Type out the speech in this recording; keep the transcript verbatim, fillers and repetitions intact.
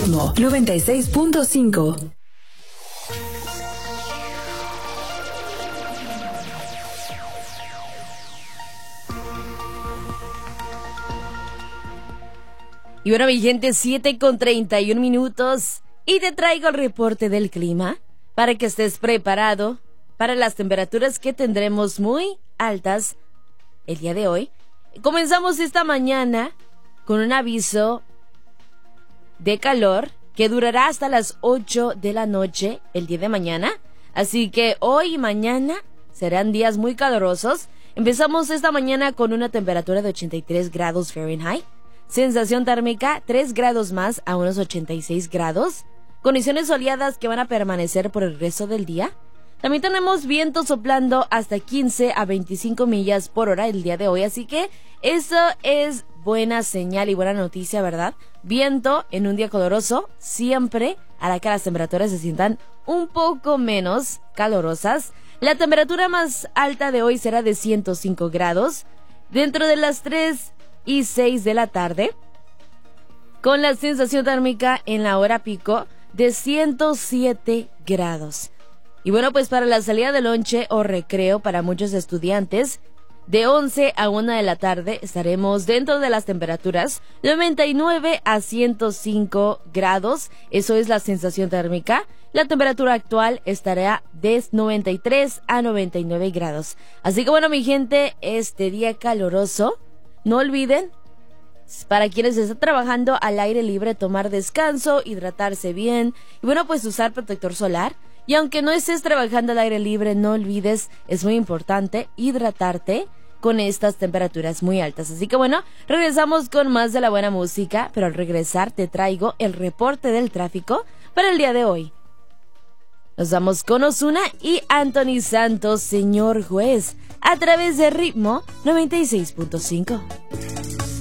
Ritmo noventa y seis punto cinco. Y bueno, mi gente, siete con treinta y un minutos y te traigo el reporte del clima para que estés preparado para las temperaturas que tendremos muy altas el día de hoy. Comenzamos esta mañana con un aviso de calor que durará hasta las ocho de la noche el día de mañana. Así que hoy y mañana serán días muy calurosos. Empezamos esta mañana con una temperatura de ochenta y tres grados Fahrenheit. Sensación térmica tres grados más a unos ochenta y seis grados. Condiciones soleadas que van a permanecer por el resto del día. También tenemos viento soplando hasta quince a veinticinco millas por hora el día de hoy. Así que eso es buena señal y buena noticia, ¿verdad? Viento en un día caluroso siempre hará que las temperaturas se sientan un poco menos calurosas. La temperatura más alta de hoy será de ciento cinco grados. Dentro de las tres y seis de la tarde, con la sensación térmica en la hora pico de ciento siete grados. Y bueno, pues para la salida de lonche o recreo para muchos estudiantes, de once a una de la tarde estaremos dentro de las temperaturas noventa y nueve a ciento cinco grados. Eso es la sensación térmica. La temperatura actual estará de noventa y tres a noventa y nueve grados. Así que bueno, mi gente, este día caluroso, no olviden, para quienes están trabajando al aire libre, tomar descanso, hidratarse bien y bueno, pues usar protector solar. Y aunque no estés trabajando al aire libre, no olvides, es muy importante hidratarte con estas temperaturas muy altas. Así que bueno, regresamos con más de la buena música, pero al regresar te traigo el reporte del tráfico para el día de hoy. Nos vamos con Ozuna y Anthony Santos, Señor Juez, a través de Ritmo noventa y seis punto cinco.